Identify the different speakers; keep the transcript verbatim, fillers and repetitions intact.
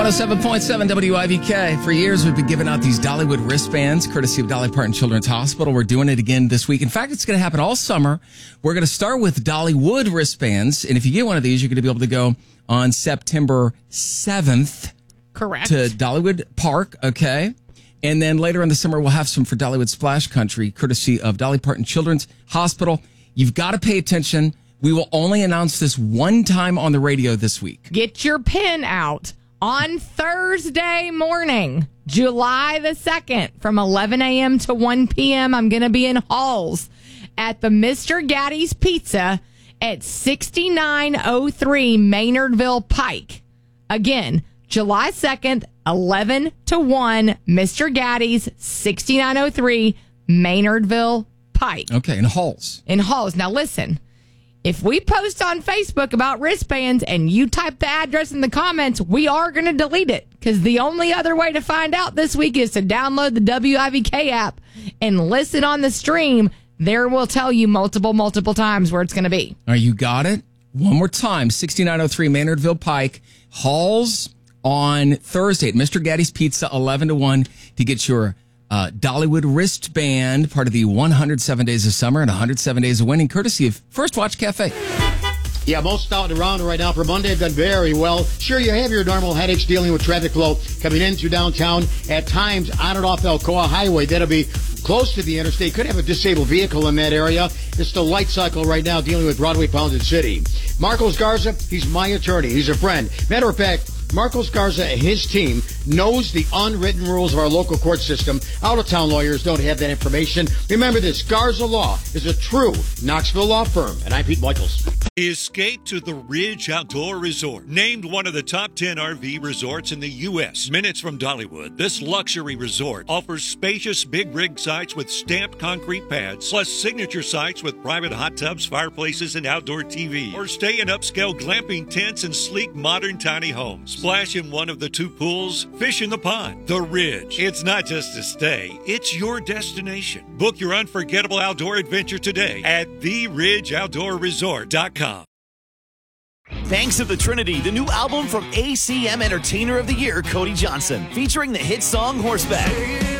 Speaker 1: one oh seven point seven W I V K. For years, we've been giving out these Dollywood wristbands, courtesy of Dolly Parton Children's Hospital. We're doing it again this week. In fact, it's going to happen all summer. We're going to start with Dollywood wristbands. And if you get one of these, you're going to be able to go on September seventh.
Speaker 2: Correct.
Speaker 1: To Dollywood Park, okay? And then later in the summer, we'll have some for Dollywood Splash Country, courtesy of Dolly Parton Children's Hospital. You've got to pay attention. We will only announce this one time on the radio this week.
Speaker 2: Get your pen out. On Thursday morning, July the second, from eleven a.m. to one p.m., I'm going to be in Halls at the Mister Gatti's Pizza at sixty-nine oh three Maynardville Pike. Again, July second, eleven to one, Mister Gatti's, sixty-nine oh three Maynardville Pike.
Speaker 1: Okay, in Halls.
Speaker 2: In Halls. Now listen. If we post on Facebook about wristbands and you type the address in the comments, we are going to delete it, because the only other way to find out this week is to download the W I V K app and listen on the stream. There we'll tell you multiple, multiple times where it's going to be.
Speaker 1: All right, you got it? One more time, sixty-nine oh three Maynardville Pike, Halls on Thursday at Mister Gatti's Pizza, eleven to one, to get your Uh, Dollywood wristband, part of the one hundred seven Days of Summer and one hundred seven Days of Winning, courtesy of First Watch Cafe.
Speaker 3: Yeah, most out and around right now for Monday have done very well. Sure, you have your normal headaches dealing with traffic flow coming in through downtown. At times, on and off Alcoa Highway, that'll be close to the interstate. Could have a disabled vehicle in that area. It's the light cycle right now dealing with Broadway Pounded City. Marcos Garza, he's my attorney. He's a friend. Matter of fact, Marcos Garza and his team knows the unwritten rules of our local court system. Out-of-town lawyers don't have that information. Remember this, Garza Law is a true Knoxville law firm. And I'm Pete Michaels.
Speaker 4: Escape to the Ridge Outdoor Resort. Named one of the top ten R V resorts in the U S Minutes from Dollywood, this luxury resort offers spacious big rig sites with stamped concrete pads, plus signature sites with private hot tubs, fireplaces, and outdoor T V. Or stay in upscale glamping tents and sleek modern tiny homes. Splash in one of the two pools, fish in the pond. The Ridge. It's not just a stay, it's your destination. Book your unforgettable outdoor adventure today at the ridge outdoor resort dot com.
Speaker 5: Banks of the Trinity, the new album from A C M Entertainer of the Year, Cody Johnson, featuring the hit song Horseback.